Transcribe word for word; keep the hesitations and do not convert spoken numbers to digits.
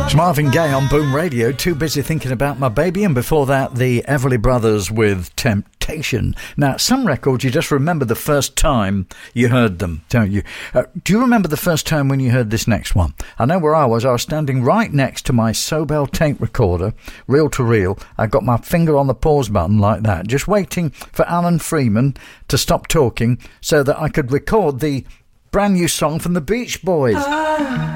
It's Marvin Gaye on Boom Radio, Too Busy Thinking About My Baby, and before that the Everly Brothers with Temptation. Now, some records you just remember the first time you heard them, don't you? Uh, do you remember the first time when you heard this next one? I know where I was. I was standing right next to my Sobel tape recorder, reel to reel. I got my finger on the pause button like that, just waiting for Alan Freeman to stop talking so that I could record the brand new song from the Beach Boys. Ah.